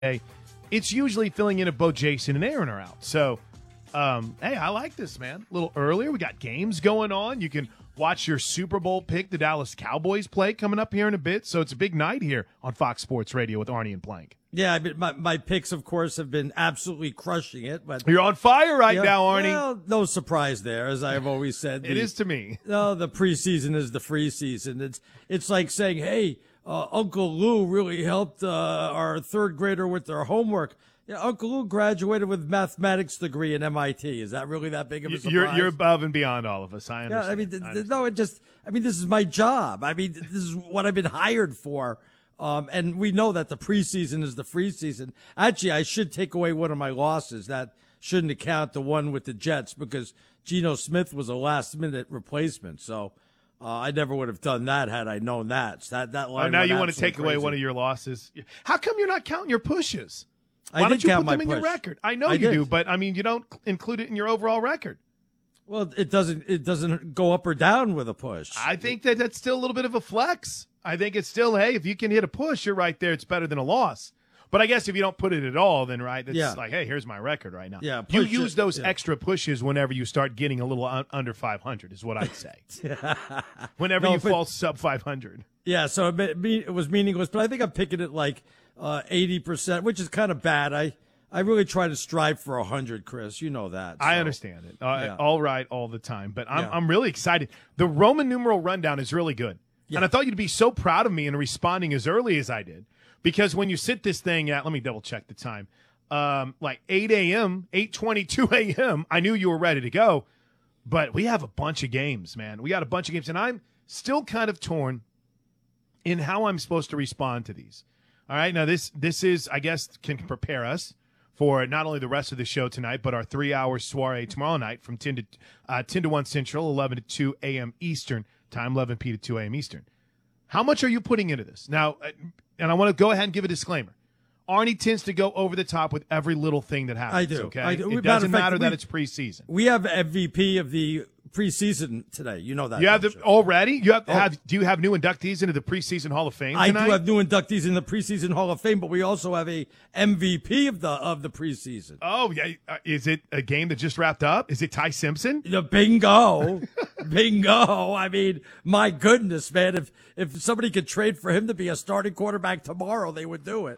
it's usually filling in if both Jason and Aaron are out. So, hey, I like this, man. A little earlier. We got games going on. You can watch your Super Bowl pick, the Dallas Cowboys play coming up here in a bit. So it's a big night here on Fox Sports Radio with Arnie and Plank. Yeah, I mean, my picks, of course, have been absolutely crushing it. But you're on fire right now, Arnie. Well, no surprise there, as I've always said. It is to me. No, the preseason is the free season. It's like saying, hey, Uncle Lou really helped our third grader with their homework. Yeah, Uncle Lou graduated with a mathematics degree at MIT. Is that really that big of a surprise? You're above and beyond all of us. I understand. Yeah, I mean, this is my job. I mean, this is what I've been hired for. And we know that the preseason is the free season. Actually, I should take away one of my losses. That shouldn't account the one with the Jets because Geno Smith was a last-minute replacement. So I never would have done that had I known that. So that line now you want to take crazy. away one of your losses. How come you're not counting your pushes? Why don't you count put them my in push. your record? I know you do, but I mean, you don't include it in your overall record. Well, it doesn't go up or down with a push. I think that's still a little bit of a flex. I think it's still, hey, if you can hit a push, you're right there. It's better than a loss. But I guess if you don't put it at all, then right, it's like, hey, here's my record right now. Yeah, you use those extra pushes whenever you start getting a little under 500 is what I'd say. Whenever you fall sub 500. Yeah, so it was meaningless, but I think I'm picking it like 80%, which is kind of bad. I really try to strive for 100, Chris. You know that. So. I understand it. Yeah. All right, all the time. But I'm really excited. The Roman numeral rundown is really good. Yeah. And I thought you'd be so proud of me in responding as early as I did. Because when you sit this thing at, let me double check the time, like 8 a.m., 8:22 a.m., I knew you were ready to go. But we have a bunch of games, man. We got a bunch of games. And I'm still kind of torn in how I'm supposed to respond to these. All right, now this is, I guess, can prepare us for not only the rest of the show tonight, but our 3-hour soiree tomorrow night from 10 to 1 Central, 11 to 2 a.m. Eastern time, 11 p. to 2 a.m. Eastern. How much are you putting into this? Now, and I want to go ahead and give a disclaimer. Arnie tends to go over the top with every little thing that happens. I do. Okay? It doesn't matter that it's preseason. We have MVP of the preseason today. You know that. You have already? Do you have new inductees into the preseason Hall of Fame tonight? I do have new inductees in the preseason Hall of Fame, but we also have a MVP of the preseason. Oh, yeah. Is it a game that just wrapped up? Is it Ty Simpson? Bingo. Bingo. I mean, my goodness, man. If somebody could trade for him to be a starting quarterback tomorrow, they would do it.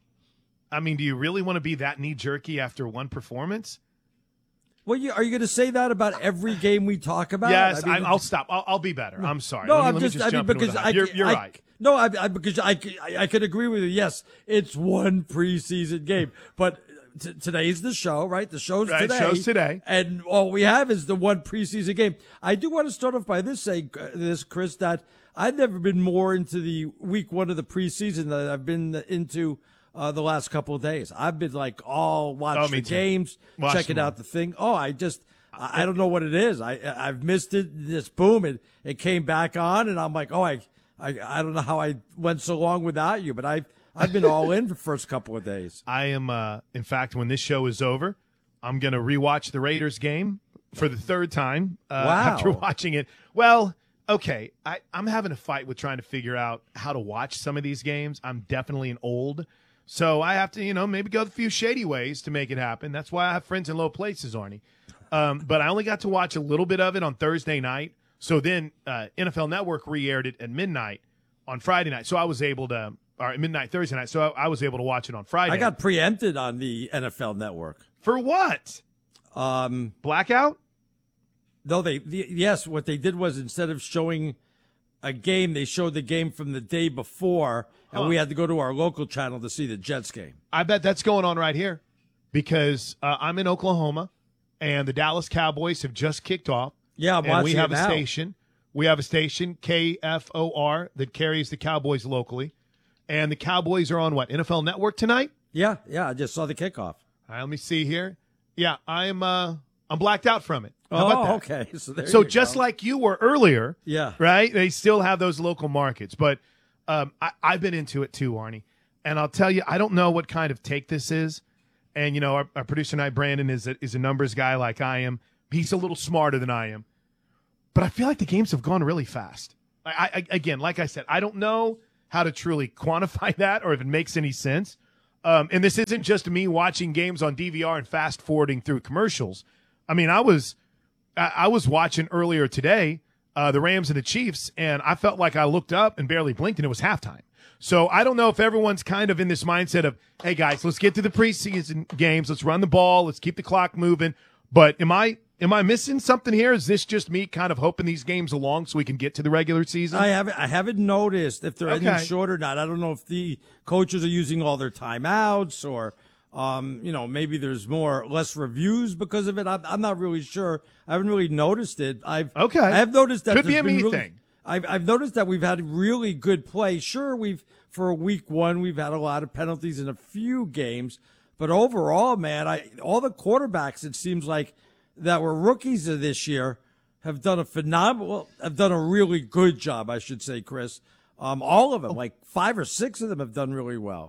I mean, do you really want to be that knee-jerky after one performance? Well, are you going to say that about every game we talk about? Yes, I'll stop. I'll be better. I'm sorry. No, You're right. No, because I could agree with you. Yes, it's one preseason game, but today's the show, right? The show's today. Show's today, and all we have is the one preseason game. I do want to start off by saying this, Chris, that I've never been more into the week one of the preseason than I've been into the last couple of days. I've been like watching the games, checking out the thing. I don't know what it is. I've missed it. This boom, it came back on, and I'm like, I don't know how I went so long without you, but I've been all in the first couple of days. I am. In fact, when this show is over, I'm going to rewatch the Raiders game for the third time after watching it. Well, okay, I'm having a fight with trying to figure out how to watch some of these games. I'm definitely an old. So I have to, maybe go a few shady ways to make it happen. That's why I have friends in low places, Arnie. But I only got to watch a little bit of it on Thursday night. So then NFL Network re-aired it at midnight on Friday night. So I was able to, or midnight Thursday night. So I was able to watch it on Friday. I got preempted on the NFL Network. For what? Blackout? No, yes, what they did was instead of showing a game, they showed the game from the day before, and we had to go to our local channel to see the Jets game. I bet that's going on right here because I'm in Oklahoma, and the Dallas Cowboys have just kicked off. Yeah, I'm watching we have it a now. station. We have a station, KFOR, that carries the Cowboys locally. And the Cowboys are on what, NFL Network tonight? Yeah, I just saw the kickoff. All right, let me see here. Yeah, I'm blacked out from it. How about that? Okay. So just like you were earlier, yeah, right? They still have those local markets. But I've been into it too, Arnie. And I'll tell you, I don't know what kind of take this is. And, our producer tonight, Brandon, is a numbers guy like I am. He's a little smarter than I am. But I feel like the games have gone really fast. Again, like I said, I don't know how to truly quantify that or if it makes any sense. and this isn't just me watching games on DVR and fast forwarding through commercials. I mean, I was watching earlier today the Rams and the Chiefs, and I felt like I looked up and barely blinked, and it was halftime. So I don't know if everyone's kind of in this mindset of, hey, guys, let's get to the preseason games. Let's run the ball. Let's keep the clock moving. But am I missing something here? Is this just me kind of hoping these games along so we can get to the regular season? I haven't noticed if they're any short or not. I don't know if the coaches are using all their timeouts or maybe there's less reviews because of it. I'm not really sure. I haven't really noticed it. I have noticed that could be a me thing. I've noticed that we've had really good play. Sure, for week one we've had a lot of penalties in a few games, but overall, man, all the quarterbacks it seems like that were rookies of this year have done a really good job, I should say, Chris. All of them, like 5 or 6 of them, have done really well.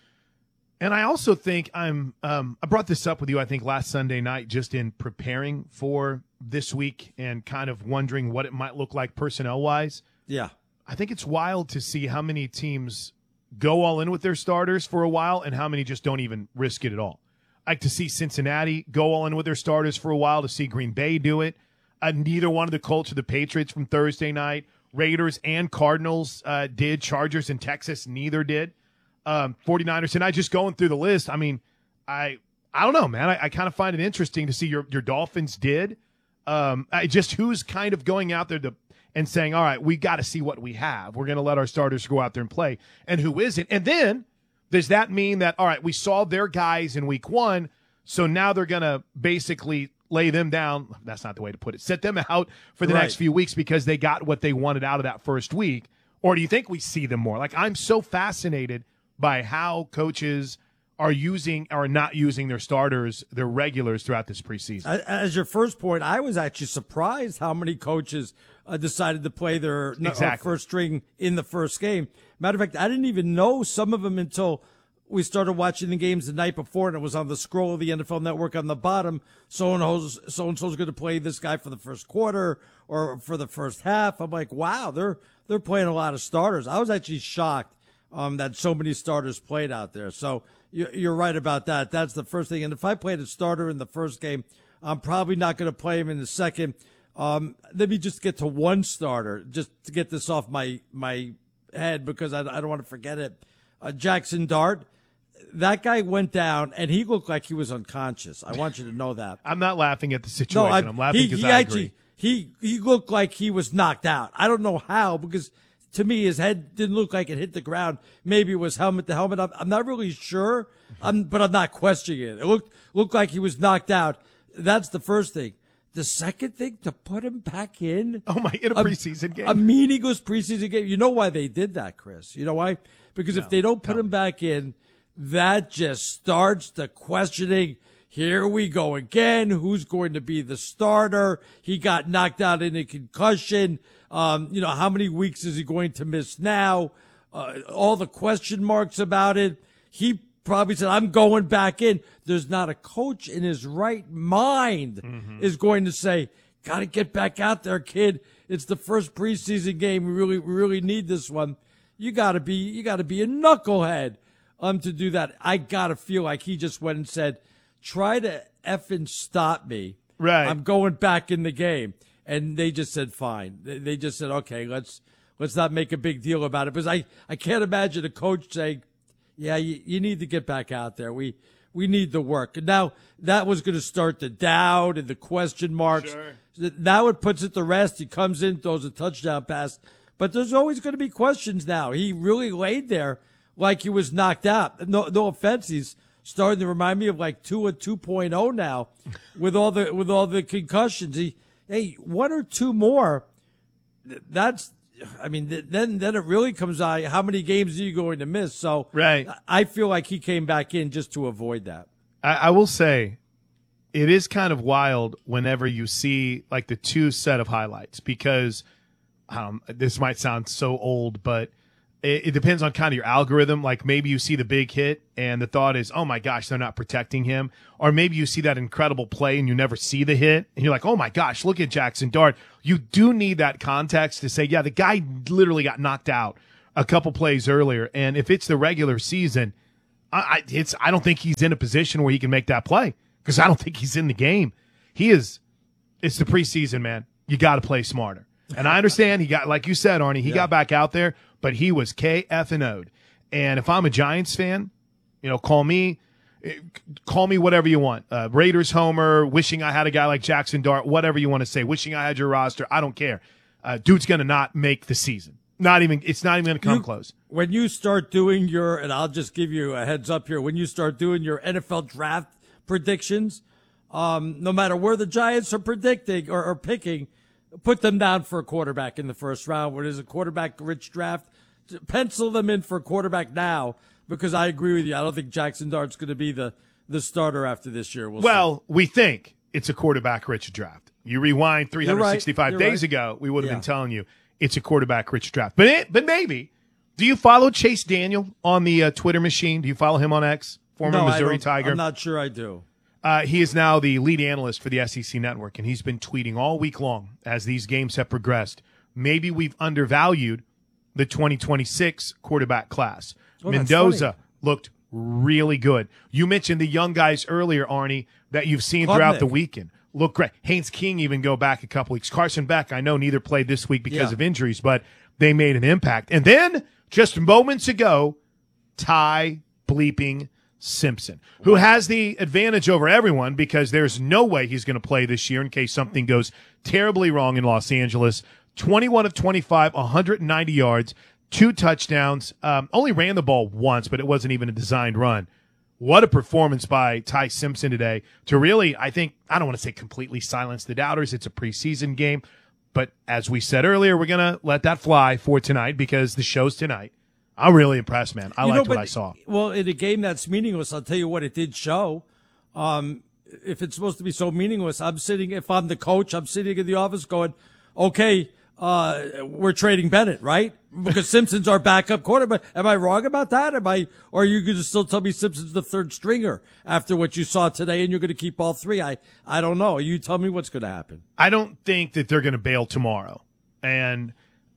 And I also think I brought this up with you, I think, last Sunday night, just in preparing for this week and kind of wondering what it might look like personnel-wise. Yeah. I think it's wild to see how many teams go all in with their starters for a while and how many just don't even risk it at all. I like to see Cincinnati go all in with their starters for a while, to see Green Bay do it. Neither one of the Colts or the Patriots from Thursday night. Raiders and Cardinals did. Chargers and Texas neither did. 49ers, and I just going through the list. I mean, I don't know, man. I kind of find it interesting to see your Dolphins did. Who's kind of going out there and saying, all right, we got to see what we have. We're going to let our starters go out there and play, and who isn't. And then does that mean that, all right, we saw their guys in week one, so now they're going to basically lay them down. That's not the way to put it. Set them out for the next few weeks because they got what they wanted out of that first week. Or do you think we see them more? Like, I'm so fascinated by how coaches are using or not using their starters, their regulars throughout this preseason. As your first point, I was actually surprised how many coaches decided to play their first string in the first game. Matter of fact, I didn't even know some of them until we started watching the games the night before, and it was on the scroll of the NFL Network on the bottom. So-and-so's going to play this guy for the first quarter or for the first half. I'm like, wow, they're playing a lot of starters. I was actually shocked that so many starters played out there. So you're right about that. That's the first thing. And if I played a starter in the first game, I'm probably not going to play him in the second. Let me just get to one starter, just to get this off my head because I don't want to forget it. Jackson Dart, that guy went down, and he looked like he was unconscious. I want you to know that. I'm not laughing at the situation. I'm laughing because I agree. He looked like he was knocked out. I don't know how, because to me, his head didn't look like it hit the ground. Maybe it was helmet to helmet. I'm not really sure, but I'm not questioning it. It looked like he was knocked out. That's the first thing. The second thing, to put him back in. Oh, my, in a preseason game. A meaningless preseason game. You know why they did that, Chris? You know why? Because if they don't put him back in, that just starts the questioning. Here we go again. Who's going to be the starter? He got knocked out in a concussion. How many weeks is he going to miss now? All the question marks about it. He probably said, I'm going back in. There's not a coach in his right mind is going to say, got to get back out there, kid. It's the first preseason game. We really need this one. You got to be a knucklehead to do that. I got to feel like he just went and said, try to effing stop me. Right. I'm going back in the game. And they just said, fine. They just said, okay, let's not make a big deal about it. Because I can't imagine a coach saying, yeah, you need to get back out there. We need the work. And now that was going to start the doubt and the question marks. Sure. Now it puts it to rest. He comes in, throws a touchdown pass. But there's always going to be questions now. He really laid there like he was knocked out. No offense. He's starting to remind me of like Tua 2.0 now with all the concussions. Hey, 1 or 2 more. Then it really comes out. How many games are you going to miss? So right. I feel like he came back in just to avoid that. I will say, it is kind of wild whenever you see like the 2 set of highlights, because this might sound so old, but it depends on kind of your algorithm. Like maybe you see the big hit and the thought is, oh my gosh, they're not protecting him. Or maybe you see that incredible play and you never see the hit and you're like, oh my gosh, look at Jackson Dart. You do need that context to say, yeah, the guy literally got knocked out a couple plays earlier. And if it's the regular season, I don't think he's in a position where he can make that play because I don't think he's in the game. He is. It's the preseason, man. You got to play smarter. And I understand he got, like you said, Arnie, he got back out there, but he was KF&O'd. And if I'm a Giants fan, call me whatever you want. Raiders homer, wishing I had a guy like Jackson Dart, whatever you want to say, wishing I had your roster. I don't care. Dude's going to not make the season. It's not even going to come close. When you start doing and I'll just give you a heads up here, when you start doing your NFL draft predictions, no matter where the Giants are predicting or picking, put them down for a quarterback in the first round. Where there's a quarterback-rich draft, pencil them in for a quarterback now because I agree with you. I don't think Jackson Dart's going to be the starter after this year. Well, we think it's a quarterback-rich draft. You rewind 365 days ago, we would have been telling you it's a quarterback-rich draft. But maybe. Do you follow Chase Daniel on the Twitter machine? Do you follow him on X? Former Missouri Tiger. I'm not sure I do. He is now the lead analyst for the SEC Network, and he's been tweeting all week long as these games have progressed. Maybe we've undervalued the 2026 quarterback class. Mendoza looked really good. You mentioned the young guys earlier, Arnie, that you've seen throughout the weekend. Look great. Haynes King even go back a couple weeks. Carson Beck, I know neither played this week because of injuries, but they made an impact. And then, just moments ago, Ty bleeping Simpson, who has the advantage over everyone because there's no way he's going to play this year in case something goes terribly wrong in Los Angeles. 21 of 25, 190 yards, 2 touchdowns. Only ran the ball once, but it wasn't even a designed run. What a performance by Ty Simpson today to really, I don't want to say completely silence the doubters. It's a preseason game. But as we said earlier, we're going to let that fly for tonight because the show's tanight. I'm really impressed, man. I liked what I saw. Well, in a game that's meaningless, I'll tell you what it did show. If it's supposed to be so meaningless, if I'm the coach, I'm sitting in the office going, okay, we're trading Bennett, right? Because Simpson's our backup quarterback. Am I wrong about that? Or are you going to still tell me Simpson's the third stringer after what you saw today and you're going to keep all 3? I don't know. You tell me what's going to happen. I don't think that they're going to bail tomorrow. And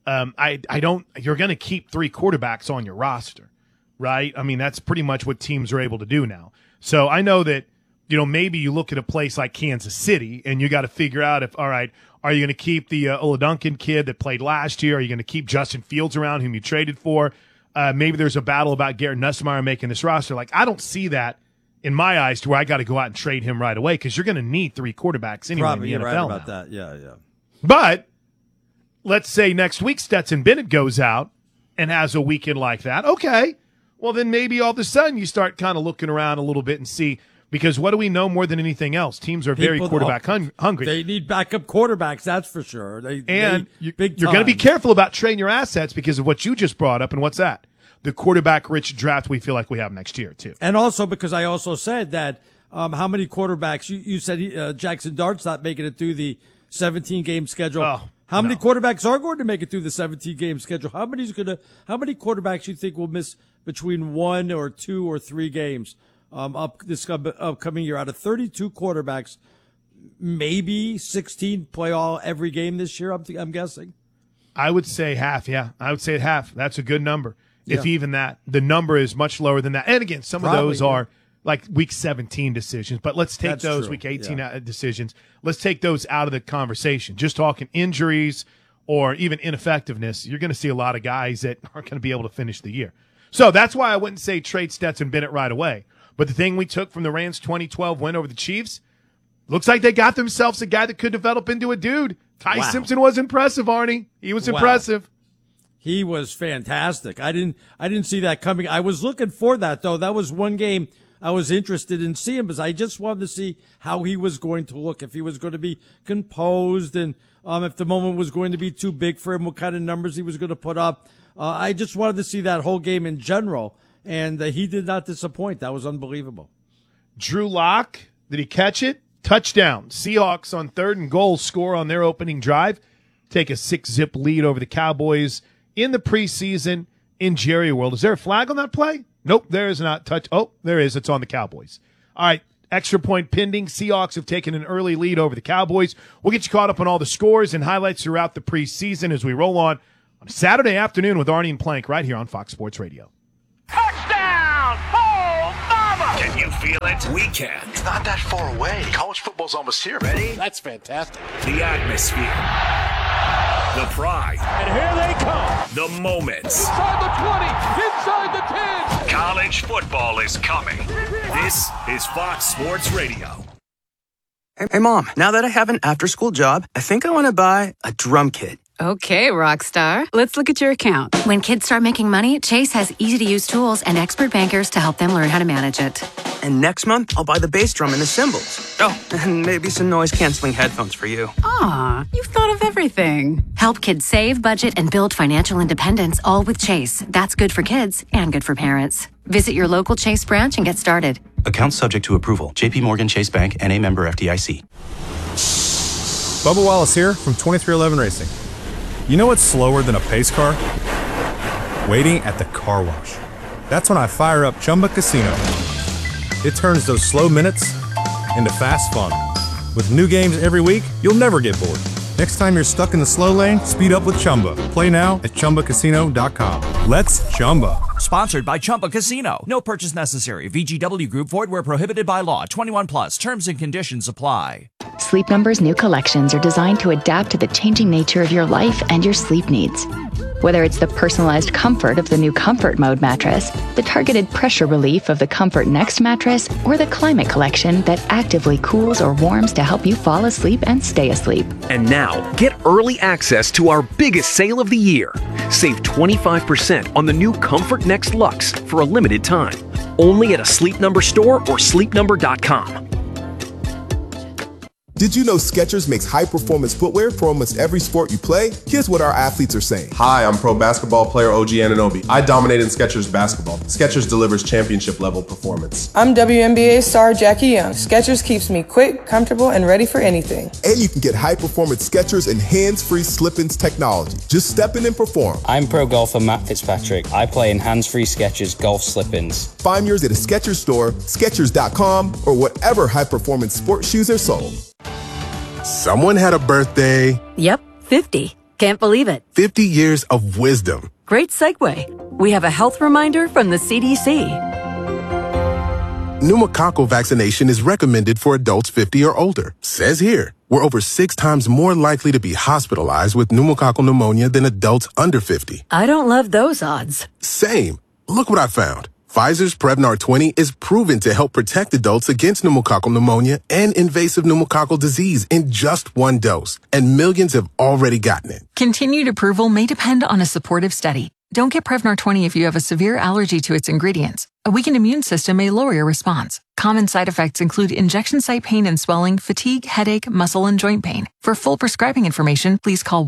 you're going to keep 3 quarterbacks on your roster, right? I mean, that's pretty much what teams are able to do now. So I know that, maybe you look at a place like Kansas City and you got to figure out are you going to keep the Oladuncan kid that played last year? Are you going to keep Justin Fields around, whom you traded for? Maybe there's a battle about Garrett Nussmeier making this roster. I don't see that in my eyes to where I got to go out and trade him right away because you're going to need 3 quarterbacks anyway in the NFL. Right about now. That. Yeah. But let's say next week Stetson Bennett goes out and has a weekend like that. Okay. Well, then maybe all of a sudden you start kind of looking around a little bit and see, because what do we know more than anything else? Teams are very quarterback hungry. They need backup quarterbacks, that's for sure. You're going to be careful about trading your assets because of what you just brought up. And what's that? The quarterback-rich draft we feel like we have next year, too. And also because I also said that how many quarterbacks, you said Jackson Dart's not making it through the 17-game schedule. How many quarterbacks are going to make it through the 17-game schedule? How many quarterbacks you think will miss between 1 or 2 or 3 games this upcoming year? Out of 32 quarterbacks, maybe 16 play every game this year, I'm guessing. I would say half, yeah. I would say half. That's a good number. If even that. The number is much lower than that. And again, some of those are like week 17 decisions, but let's take those week 18 decisions. Let's take those out of the conversation. Just talking injuries or even ineffectiveness, you're going to see a lot of guys that aren't going to be able to finish the year. So that's why I wouldn't say trade Stetson Bennett right away. But the thing we took from the Rams' 2012 win over the Chiefs, looks like they got themselves a guy that could develop into a dude. Ty Simpson was impressive, Arnie. He was impressive. He was fantastic. I didn't see that coming. I was looking for that, though. That was one game I was interested in seeing because I just wanted to see how he was going to look, if he was going to be composed and if the moment was going to be too big for him, what kind of numbers he was going to put up. I just wanted to see that whole game in general, and he did not disappoint. That was unbelievable. Drew Lock, did he catch it? Touchdown. Seahawks on 3rd and goal score on their opening drive. Take a 6-zip lead over the Cowboys in the preseason in Jerry World. Is there a flag on that play? Nope, there is not. Oh, there is. It's on the Cowboys. All right, extra point pending. Seahawks have taken an early lead over the Cowboys. We'll get you caught up on all the scores and highlights throughout the preseason as we roll on Saturday afternoon with Arnie and Plank right here on Fox Sports Radio. Touchdown! Hold weekend. It's not that far away. College football's almost here. Ready? That's fantastic. The atmosphere. The pride. And here they come. The moments. Inside the 20. Inside the 10. College football is coming. This is Fox Sports Radio. Hey, Mom, now that I have an after-school job, I think I want to buy a drum kit. Okay, Rockstar. Let's look at your account. When kids start making money, Chase has easy-to-use tools and expert bankers to help them learn how to manage it. And next month, I'll buy the bass drum and the cymbals. Oh, and maybe some noise-canceling headphones for you. Aw, you've thought of everything. Help kids save, budget, and build financial independence, all with Chase. That's good for kids and good for parents. Visit your local Chase branch and get started. Account subject to approval. J.P. Morgan Chase Bank, N.A. member FDIC. Bubba Wallace here from 2311 Racing. You know what's slower than a pace car? Waiting at the car wash. That's when I fire up Chumba Casino. It turns those slow minutes into fast fun. With new games every week, you'll never get bored. Next time you're stuck in the slow lane, speed up with Chumba. Play now at ChumbaCasino.com. Let's Chumba. Sponsored by Chumba Casino. No purchase necessary. VGW Group. Void where prohibited by law. 21 plus. Terms and conditions apply. Sleep Number's new collections are designed to adapt to the changing nature of your life and your sleep needs. Whether it's the personalized comfort of the new Comfort Mode mattress, the targeted pressure relief of the Comfort Next mattress, or the Climate Collection that actively cools or warms to help you fall asleep and stay asleep. And now, get early access to our biggest sale of the year. Save 25% on the new Comfort Next Luxe for a limited time. Only at a Sleep Number store or sleepnumber.com. Did you know Skechers makes high-performance footwear for almost every sport you play? Here's what our athletes are saying. Hi, I'm pro basketball player OG Anunoby. I dominate in Skechers basketball. Skechers delivers championship-level performance. I'm WNBA star Jackie Young. Skechers keeps me quick, comfortable, and ready for anything. And you can get high-performance Skechers and hands-free slip-ins technology. Just step in and perform. I'm pro golfer Matt Fitzpatrick. I play in hands-free Skechers golf slip-ins. Find yours at a Skechers store, Skechers.com, or whatever high-performance sports shoes are sold. Someone had a birthday. Yep, 50. Can't believe it. 50 years of wisdom. Great segue. We have a health reminder from the CDC. Pneumococcal vaccination is recommended for adults 50 or older. Says here, we're over 6 times more likely to be hospitalized with pneumococcal pneumonia than adults under 50. I don't love those odds. Same. Look what I found. Pfizer's Prevnar 20 is proven to help protect adults against pneumococcal pneumonia and invasive pneumococcal disease in just 1 dose, and millions have already gotten it. Continued approval may depend on a supportive study. Don't get Prevnar 20 if you have a severe allergy to its ingredients. A weakened immune system may lower your response. Common side effects include injection site pain and swelling, fatigue, headache, muscle, and joint pain. For full prescribing information, please call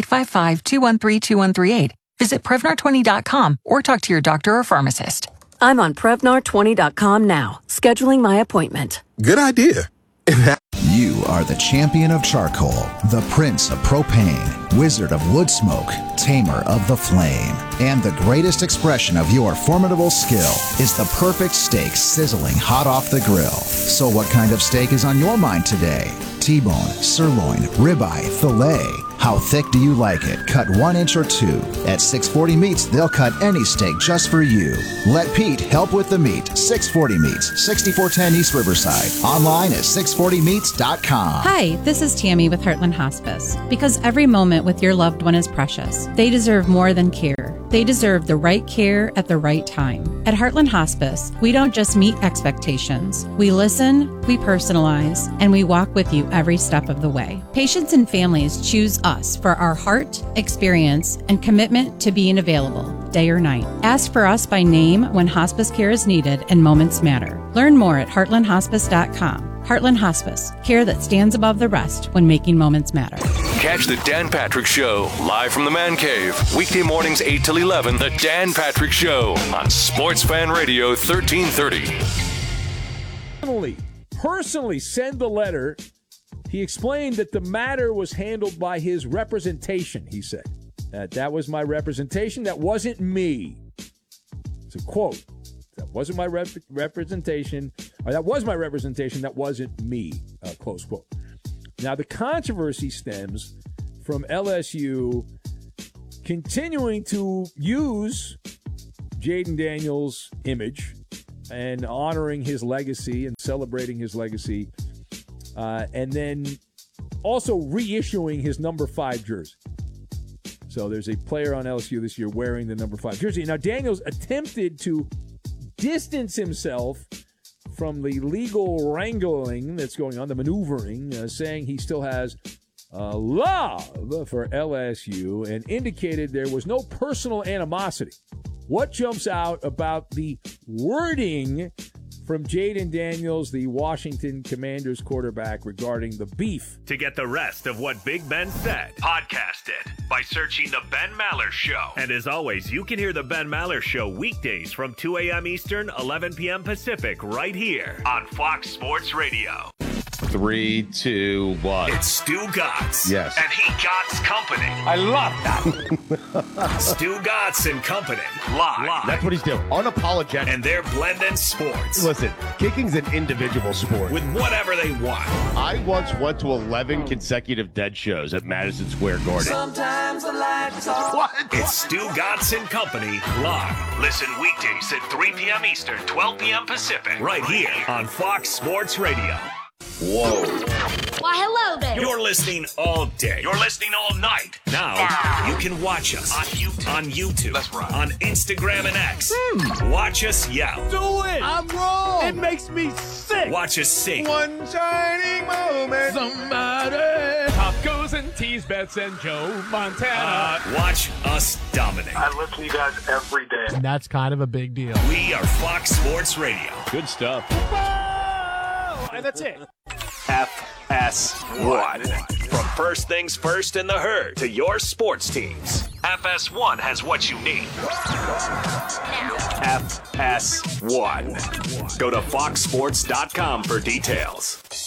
1-855-213-2138. Visit Prevnar20.com or talk to your doctor or pharmacist. I'm on Prevnar20.com now, scheduling my appointment. Good idea. You are the champion of charcoal, the prince of propane, wizard of wood smoke, tamer of the flame. And the greatest expression of your formidable skill is the perfect steak sizzling hot off the grill. So what kind of steak is on your mind today? T-bone, sirloin, ribeye, filet. How thick do you like it? Cut 1 inch or 2. At 640 Meats, they'll cut any steak just for you. Let Pete help with the meat. 640 Meats, 6410 East Riverside. Online at 640meats.com. Hi, this is Tammy with Heartland Hospice. Because every moment with your loved one is precious. They deserve more than care. They deserve the right care at the right time. At Heartland Hospice, we don't just meet expectations. We listen, we personalize, and we walk with you every step of the way. Patients and families choose us for our heart, experience, and commitment to being available, day or night. Ask for us by name when hospice care is needed and moments matter. Learn more at heartlandhospice.com. Heartland Hospice, care that stands above the rest when making moments matter. Catch the Dan Patrick Show live from the Man Cave, weekday mornings 8 till 11. The Dan Patrick Show on Sports Fan Radio 1330. Personally send the letter. He explained that the matter was handled by his representation, he said. That was my representation. That wasn't me. It's a quote. That wasn't my representation. Or that was my representation. That wasn't me. Close quote. Now, the controversy stems from LSU continuing to use Jaden Daniels' image and honoring his legacy and celebrating his legacy, and then also reissuing his number 5 jersey. So there's a player on LSU this year wearing the number 5 jersey. Now, Daniels attempted to distance himself from the legal wrangling that's going on, the maneuvering, saying he still has love for LSU and indicated there was no personal animosity. What jumps out about the wording from Jayden Daniels, the Washington Commanders quarterback, regarding the beef? To get the rest of what Big Ben said, podcast it by searching The Ben Maller Show. And as always, you can hear The Ben Maller Show weekdays from 2 a.m. Eastern, 11 p.m. Pacific, right here on Fox Sports Radio. 3, 2, 1. It's Stu Gatz. Yes. And he Gatz Company. I love that. Stu Gatz and Company. Live. That's what he's doing. Unapologetic. And they're blending sports. Listen, kicking's an individual sport. With whatever they want. I once went to 11 consecutive Dead shows at Madison Square Garden. Sometimes I like to talk. What? It's Stu Gatz and Company live. Listen weekdays at 3 p.m. Eastern, 12 p.m. Pacific. Right here on Fox Sports Radio. Whoa. Why, hello there. You're listening all day. You're listening all night. Now, you can watch us on YouTube. That's right. On Instagram and X. Watch us yell. Do it. I'm wrong. It makes me sick. Watch us sing. One shining moment. Somebody. Tacos and teas, bets and Joe Montana. Watch us dominate. I listen to you guys every day. And that's kind of a big deal. We are Fox Sports Radio. Good stuff. And that's it. FS1. From First Things First in the Herd to your sports teams, FS1 has what you need. FS1. Go to foxsports.com for details.